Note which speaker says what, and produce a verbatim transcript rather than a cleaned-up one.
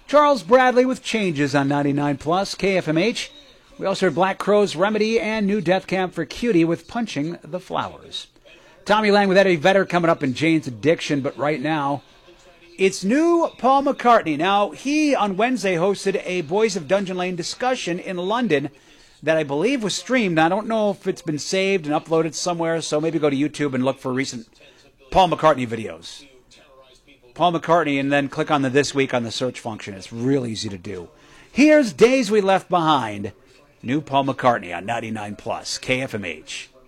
Speaker 1: Charles Bradley with Changes on ninety-nine plus K F M H. We also heard Black Crowes Remedy and New Death Camp for Cutie with Punching the Flowers. Tommy Lang with Eddie Vedder coming up in Jane's Addiction, but right now, it's new Paul McCartney. Now, he on Wednesday hosted a Boys of Dungeon Lane discussion in London that I believe was streamed. I don't know if it's been saved and uploaded somewhere, so maybe go to YouTube and look for recent Paul McCartney videos. Paul McCartney, and then click on the This Week on the search function. It's real easy to do. Here's Days We Left Behind. New Paul McCartney on ninety-nine plus K F M H.